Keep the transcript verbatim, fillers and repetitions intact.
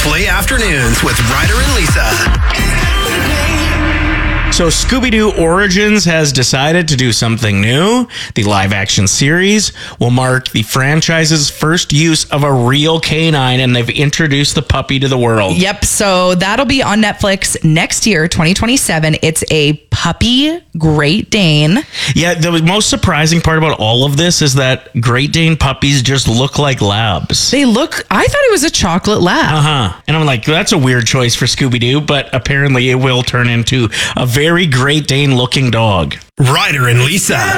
Flay Afternoons with Ryder and Lisa. So Scooby-Doo Origins has decided to do something new. The live-action series will mark the franchise's first use of a real canine, and they've introduced the puppy to the world. Yep, so that'll be on Netflix next year, twenty twenty-seven. It's a puppy Great Dane. Yeah, the most surprising part about all of this is that Great Dane puppies just look like labs. They look, I thought it was a chocolate lab. Uh-huh. And I'm like, that's a weird choice for Scooby-Doo, but apparently it will turn into a very Great Dane looking dog. Ryder and Lisa.